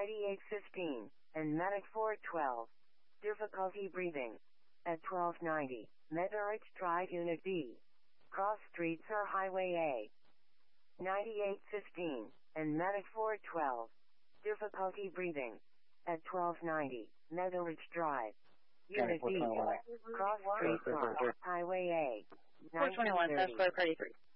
9815, and Medic 412. Difficulty breathing. At 1290, Meteorite Drive Unit B. Cross streets are Highway A. 9815, and Medic 412. Difficulty breathing. At 1290, Meadow Drive. Unit B. Cross streets are Highway A. 421, South Florida 33.